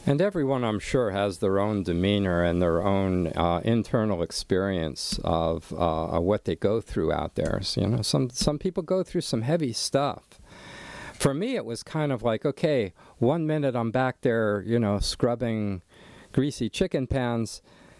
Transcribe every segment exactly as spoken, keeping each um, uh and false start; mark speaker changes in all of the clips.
Speaker 1: And everyone, I'm sure, has their own demeanor and their own uh, internal experience of uh, what they go through out there. So, you know, some some people go through some heavy stuff. For me, it was kind of like, okay, one minute I'm back there, you know, scrubbing greasy chicken pans,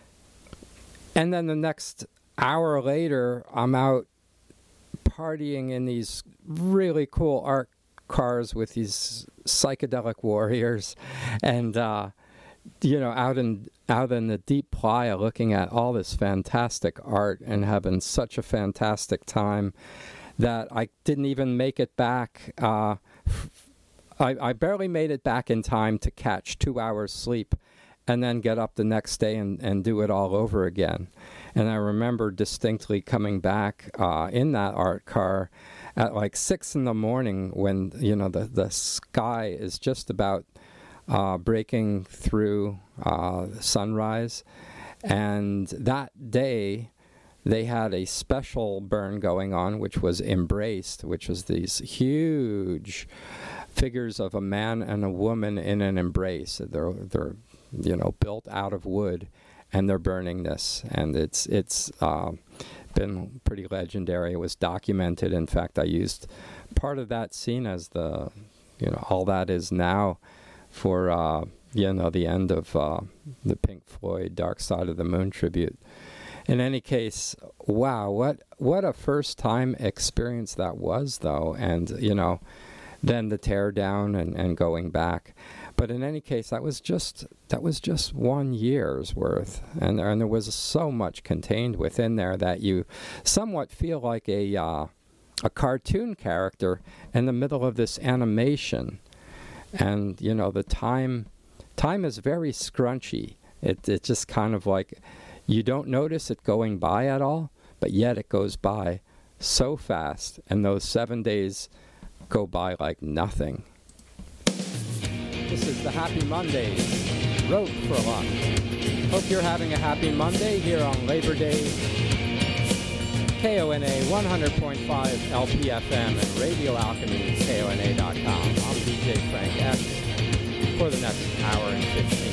Speaker 1: and then the next hour later, I'm out partying in these really cool art cars with these psychedelic warriors, and uh, you know, out in out in the deep playa, looking at all this fantastic art and having such a fantastic time that I didn't even make it back. Uh, I, I barely made it back in time to catch two hours sleep, and then get up the next day and, and do it all over again. And I remember distinctly coming back uh, in that art car at like six in the morning when, you know, the, the sky is just about uh, breaking through uh, sunrise. And that day, they had a special burn going on, which was Embraced, which was these huge figures of a man and a woman in an embrace. They're, they're you know, built out of wood, and they're burning this. And it's it's uh, been pretty legendary. It was documented. In fact, I used part of that scene as the, you know, All That Is Now for, uh, you know, the end of uh, the Pink Floyd Dark Side of the Moon tribute. In any case, wow, what what a first-time experience that was, though. And, you know, then the tear down and, and going back. But in any case, that was just that was just one year's worth, and and there was so much contained within there that you somewhat feel like a uh, a cartoon character in the middle of this animation, and you know the time time is very scrunchy. It it's just kind of like you don't notice it going by at all, but yet it goes by so fast, and those seven days go by like nothing. This is the Happy Mondays, Road for Luck. Hope you're having a happy Monday here on Labor Day. K O N A one hundred point five L P F M and Radio Alchemy, K O N A dot com. I'm D J Frank X for the next hour and fifteen.